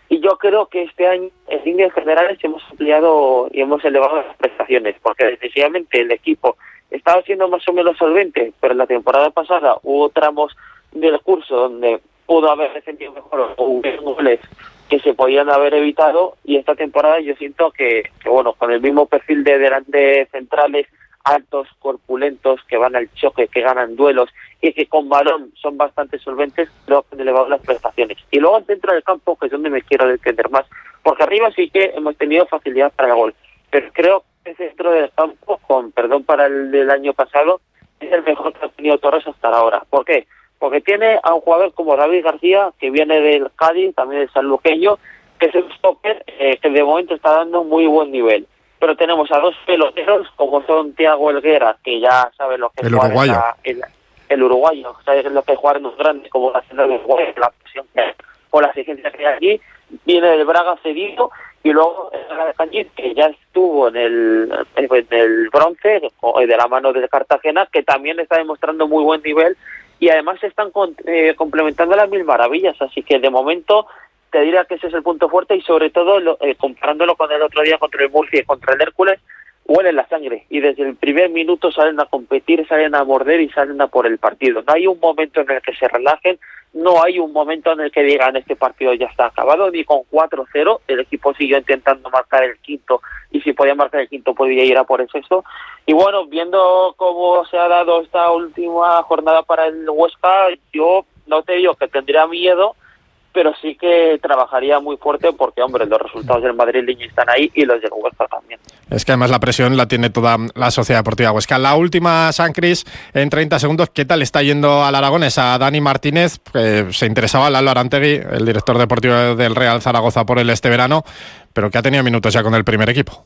Y yo creo que este año, en líneas generales, hemos ampliado y hemos elevado las prestaciones, porque decisivamente el equipo estaba siendo más o menos solvente, pero en la temporada pasada hubo tramos del curso donde pudo haber defendido mejor o hubo goles que se podían haber evitado, y esta temporada yo siento que bueno, con el mismo perfil de delante centrales altos, corpulentos, que van al choque, que ganan duelos y que con balón son bastante solventes, creo que han elevado las prestaciones. Y luego dentro del campo, que es donde me quiero detener más, porque arriba sí que hemos tenido facilidad para el gol, pero creo que el centro del campo, con perdón para el del año pasado, es el mejor que ha tenido Torres hasta ahora. ¿Por qué? Porque tiene a un jugador como David García, que viene del Cádiz, también del sanluqueño, que es un stopper que de momento está dando muy buen nivel. Pero tenemos a dos peloteros, como son Thiago Helguera, que ya sabe lo que es jugar uruguayo. el uruguayo, sabe lo que es jugar en los grandes, como la Nacional de Uruguay, la presión que hay, o la exigencia que hay allí. Viene del Braga cedido, y luego el Cañiz, que ya estuvo en el bronce, de la mano de Cartagena, que también está demostrando muy buen nivel, y además se están complementando las mil maravillas, así que de momento te diría que ese es el punto fuerte, y sobre todo comparándolo con el otro día contra el Murcia y contra el Hércules, huelen la sangre y desde el primer minuto salen a competir, salen a morder y salen a por el partido. No hay un momento en el que se relajen, no hay un momento en el que digan este partido ya está acabado, ni con 4-0, el equipo siguió intentando marcar el quinto, y si podía marcar el quinto podía ir a por el sexto. Y bueno, viendo cómo se ha dado esta última jornada para el Huesca, yo no te digo que tendría miedo, pero sí que trabajaría muy fuerte porque, hombre, los resultados del madrileño están ahí y los del Huesca también. Es que además la presión la tiene toda la Sociedad Deportiva Huesca. La última, Sancris, en 30 segundos, ¿qué tal está yendo al Aragonés? A Dani Martínez, se interesaba Lalo Arantegui, el director deportivo del Real Zaragoza, por él este verano, pero que ha tenido minutos ya con el primer equipo.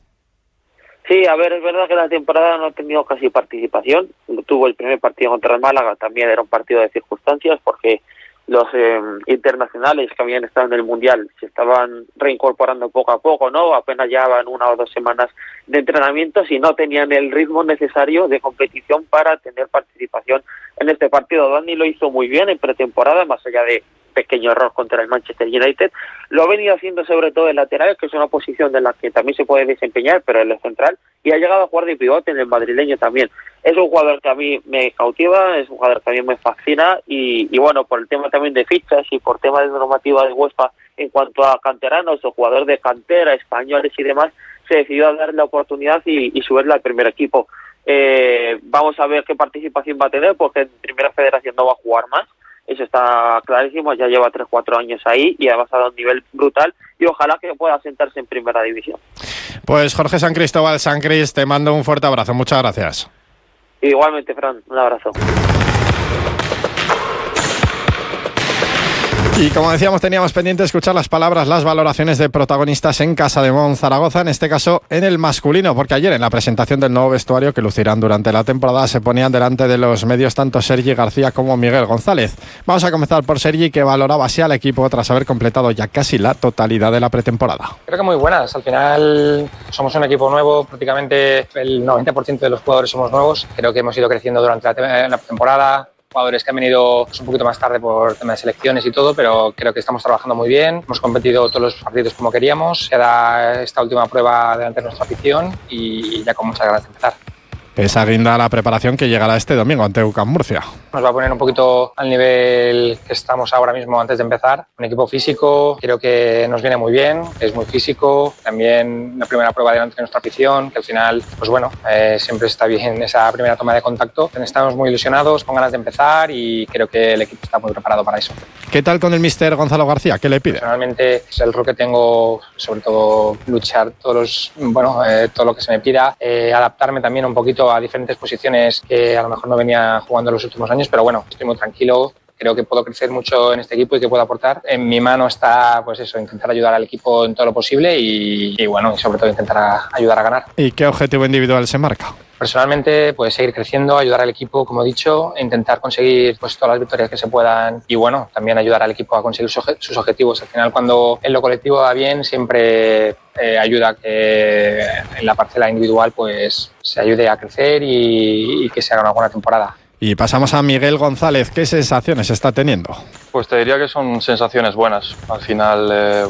Sí, a ver, es verdad que la temporada no ha tenido casi participación. Tuvo el primer partido contra el Málaga, también era un partido de circunstancias, porque los internacionales que habían estado en el Mundial se estaban reincorporando poco a poco, ¿no? Apenas llevaban 1 o 2 semanas de entrenamientos y no tenían el ritmo necesario de competición para tener participación en este partido. Dani lo hizo muy bien en pretemporada, más allá de pequeño error contra el Manchester United. Lo ha venido haciendo sobre todo en lateral, que es una posición de la que también se puede desempeñar, pero él es central, y ha llegado a jugar de pivote en el madrileño también. Es un jugador que a mí me cautiva, es un jugador que a mí me fascina, y bueno, por el tema también de fichas y por tema de normativa de Huesca en cuanto a canteranos o jugadores de cantera, españoles y demás, se decidió a darle la oportunidad y subirle al primer equipo. Vamos a ver qué participación va a tener, porque en Primera Federación no va a jugar más. Eso está clarísimo, ya lleva 3-4 años ahí y ha pasado a un nivel brutal, y ojalá que pueda sentarse en Primera División. Pues Jorge San Cristóbal, Sancris, te mando un fuerte abrazo, muchas gracias. Igualmente, Fran, un abrazo. Y como decíamos, teníamos pendiente escuchar las palabras, las valoraciones de protagonistas en Casademont Zaragoza, en este caso en el masculino, porque ayer en la presentación del nuevo vestuario que lucirán durante la temporada se ponían delante de los medios tanto Sergi García como Miguel González. Vamos a comenzar por Sergi, que valoraba así al equipo tras haber completado ya casi la totalidad de la pretemporada. Creo que muy buenas, al final somos un equipo nuevo, prácticamente el 90% de los jugadores somos nuevos, creo que hemos ido creciendo durante la temporada. Jugadores que han venido un poquito más tarde por tema de selecciones y todo, pero creo que estamos trabajando muy bien. Hemos competido todos los partidos como queríamos. Queda esta última prueba delante de nuestra afición y ya con muchas ganas de empezar. Esa guinda la preparación que llegará este domingo ante UCAM Murcia. Nos va a poner un poquito al nivel que estamos ahora mismo antes de empezar. Un equipo físico, creo que nos viene muy bien, es muy físico. También una primera prueba delante de nuestra afición, que al final, pues bueno, siempre está bien esa primera toma de contacto. Estamos muy ilusionados, con ganas de empezar, y creo que el equipo está muy preparado para eso. ¿Qué tal con el míster Gonzalo García? ¿Qué le pide? Personalmente es el rol que tengo, sobre todo luchar todo lo que se me pida, adaptarme también un poquito a diferentes posiciones que a lo mejor no venía jugando en los últimos años, pero bueno, estoy muy tranquilo. Creo que puedo crecer mucho en este equipo y que puedo aportar. En mi mano está, pues eso, intentar ayudar al equipo en todo lo posible y bueno, y sobre todo intentar ayudar a ganar. ¿Y qué objetivo individual se marca? Personalmente, pues seguir creciendo, ayudar al equipo, como he dicho, intentar conseguir pues todas las victorias que se puedan y bueno, también ayudar al equipo a conseguir sus objetivos. Al final, cuando en lo colectivo va bien, siempre ayuda a que en la parcela individual pues se ayude a crecer y que se haga una buena temporada. Y pasamos a Miguel González. ¿Qué sensaciones está teniendo? Pues te diría que son sensaciones buenas. Al final,